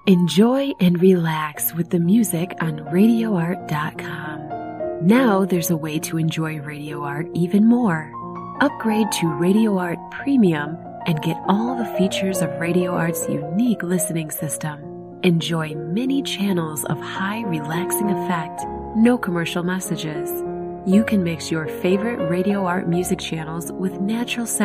Enjoy and relax with the music on RadioArt.com. Now there's a way to enjoy Radio Art even more. Upgrade to Radio Art Premium and get all the features of Radio Art's unique listening system. Enjoy many channels of high relaxing effect, no commercial messages. You can mix your favorite Radio Art music channels with natural sound